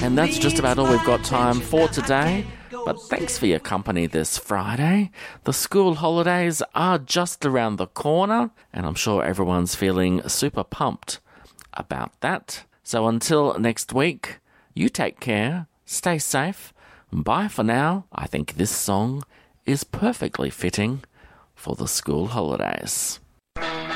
And that's just about all we've got time for today. But thanks for your company this Friday. The school holidays are just around the corner, and I'm sure everyone's feeling super pumped about that. So until next week, you take care, stay safe, bye for now. I think this song is perfectly fitting for the school holidays.